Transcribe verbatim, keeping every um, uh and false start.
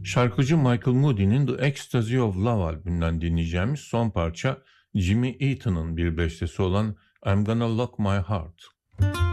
Şarkıcı Michael Moody'nin The Ecstasy of Love albümünden dinleyeceğimiz son parça Jimmy Eaton'ın bir bestesi olan I'm Gonna Lock My Heart.